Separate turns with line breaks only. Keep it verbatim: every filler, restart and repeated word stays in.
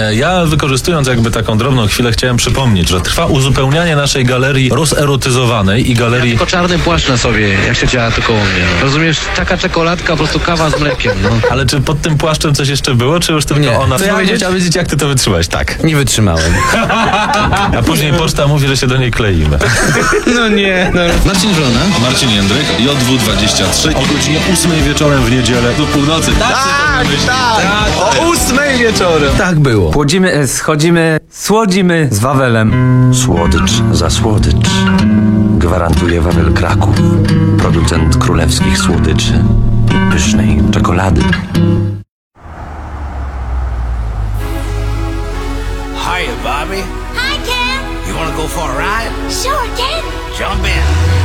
E, ja wykorzystując jakby taką drobną chwilę chciałem przypomnieć, że trwa uzupełnianie naszej galerii rozerotyzowanej i galerii...
Ja tylko czarny płaszcz na sobie, jak się działa to koło mnie. No. Rozumiesz, taka czekoladka, po prostu kawa z mlekiem. No.
Ale czy pod tym płaszczem coś jeszcze było, czy już tylko
Nie.
ona...
Chcesz
Ja
powiedzieć?
chciałem wiedzieć, jak ty to wytrzymałeś. Tak.
Nie wytrzymałem.
A później poczta mówi, że się do niej kleimy.
No nie, no.
Marcin Wrona.
Marcin Jędryk, J W dwadzieścia trzy o godzinie ósmej wieczorem w niedzielę do północy.
Tak, tak. O ósmej wieczorem. Tak było. Płodzimy, e, schodzimy, słodzimy z Wawelem.
Słodycz za słodycz. Gwarantuje Wawel Kraków. Producent królewskich słodyczy i pysznej czekolady.
Hiya, Bobby.
Hi, Ken.
You wanna go for a ride?
Sure, Ken.
Jump in.